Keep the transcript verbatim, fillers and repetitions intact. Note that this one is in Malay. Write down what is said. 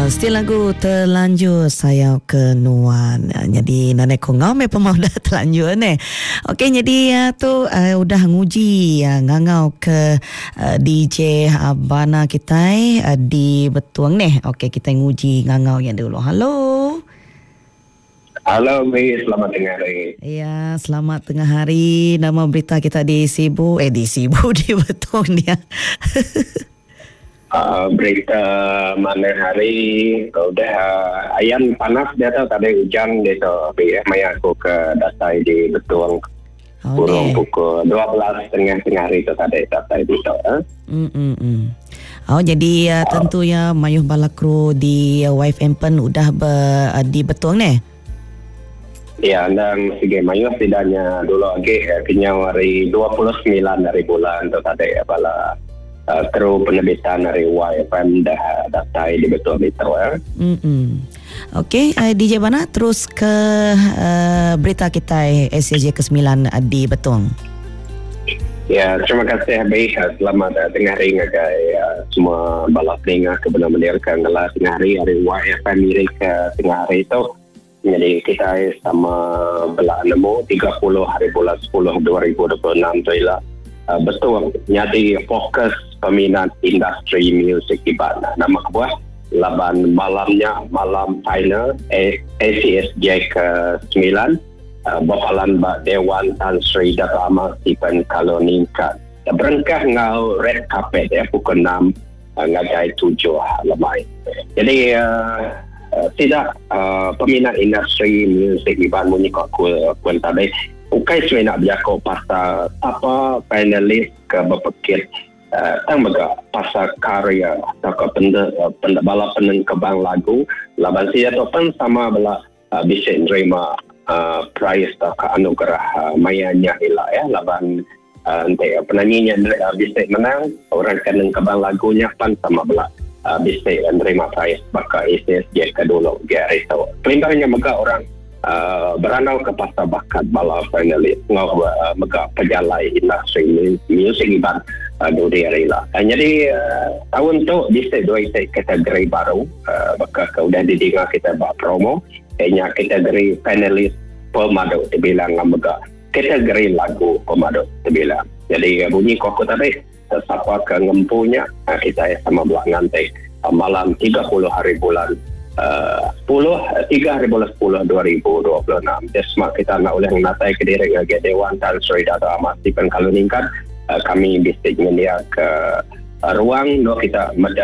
Still lagu terlanjur sayau kenuan. Jadi nenek kongau me pemau dah terlanjur ni. Okey, jadi uh, tu uh, udah nguji uh, ngangau ke uh, D J Bana kita uh, di Betuang ni. Okey, kita nguji ngangau yang dulu. Halo. Halo, Mi. Selamat tengah hari. Ya, selamat tengah hari. Nama berita kita di Sibu. Eh, di Sibu, di Betuang dia. Uh, berita mana hari udah uh, ayan panas dia tu tadi hujan dia tu biar maya aku ke Datai di Betuang Oh, kurang deh. pukul dua belas tengah tengah hari tu tadi Datai di tu eh. Mm mm mm. Oh, jadi uh, tentunya mayuh balakru di uh, Wife Empen udah ber, uh, di Betuang ni. Ya, dan sige mayu setidaknya dulu lagi eh, kenyau hari dua puluh sembilan hari bulan tu tadi bala Uh, kru penerbitan dari Y F M dah Datai di Betuang itu eh. Mm-mm. Okey, uh, D J Bana terus ke uh, berita kita S C J ke sembilan uh, di Betuang. Ya, terima kasih Habis. Selamat uh, tengah hari ngagai uh, semua bala pendengar ke benar-benar ke ngala tengah hari hari Y F M ini ke tengah hari itu. Jadi kita sama belah nemu tiga puluh hari bulan sepuluh dua ribu dua puluh enam tu ialah Uh, betul, jadi fokus peminat industri musik di Bana. Nama kebuah laban malamnya malam final A C S J ke sembilan uh, bapalan ba Dewan Tan Sri Dato' Ahmad Stephen Kaloningkat. Berengkah ngau red carpet ya pukul enam uh, ngagai tujuh lemai. Jadi uh, uh, tidak uh, peminat industri musik di Bana bunyi kok kuan tadi. Ukai saya nak bercakap pasal apa panelis ke berpikir uh, tang baga pasal karya atau ke benda benda bala peneng kebang lagu laban saya tu pun sama bala uh, bisa nerima uh, prize atau ke anugerah uh, mayanya ila ya laban uh, nanti penyanyinya uh, bisa menang orang keneng kebang lagunya pun sama bala uh, bisa nerima prize bakal S S J ke dulu dia itu kelingkarnya mega orang Uh, beranau ke pasal bakat bala finalis ngau uh, megak pejalai industri musik iban uh, duri rela. Uh, jadi uh, tahun tu bisa dua isi kategori baru uh, bakal ke udah didengar kita buat promo hanya kategori finalis pemadu dibilang megak kategori lagu pemadu dibilang. Jadi uh, bunyi koko tadi siapa ke ngempunya uh, kita sama belak ngantai uh, malam tiga puluh hari bulan Uh, sepuluh, tiga hari bulan sepuluh dua ribu dua puluh enam. Desma kita nak oleh menatai ke diri ke Dewan Tan Sri Dato' Ahmad Stephen Kaloningkat. Uh, kami bisa media ke uh, ruang no kita